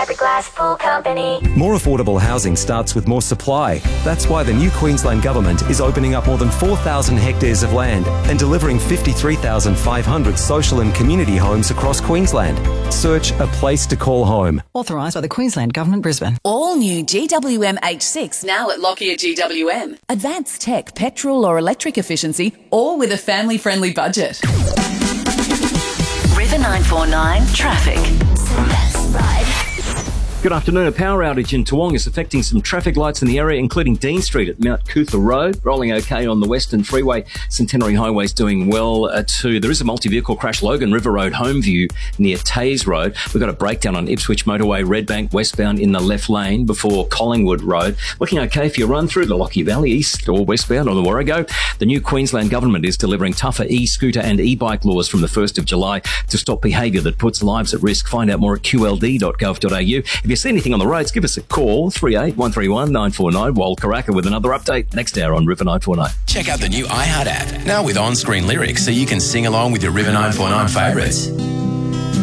Fiberglass Pool Company. More affordable housing starts with more supply. That's why the new Queensland Government is opening up more than 4,000 hectares of land and delivering 53,500 social and community homes across Queensland. Search a place to call home. Authorised by the Queensland Government, Brisbane. All new GWM H6 now at Lockyer GWM. Advanced tech, petrol or electric efficiency, all with a family-friendly budget. River 949 Traffic. Good afternoon. A power outage in Toowong is affecting some traffic lights in the area, including Dean Street at Mount Cootha Road. Rolling okay on the Western Freeway. Centenary Highway's doing well too. There is a multi-vehicle crash, Logan River Road, Homeview, near Tays Road. We've got a breakdown on Ipswich Motorway, Redbank, westbound in the left lane before Collingwood Road. Looking okay if you run through the Lockyer Valley, east or westbound on the Warrego. The new Queensland Government is delivering tougher e-scooter and e-bike laws from the 1st of July to stop behaviour that puts lives at risk. Find out more at qld.gov.au. If you see anything on the roads, give us a call, 38 131 949. Wal Karaka with another update next hour on River 949. Check out the new iHeart app, now with on-screen lyrics so you can sing along with your River 949 favourites.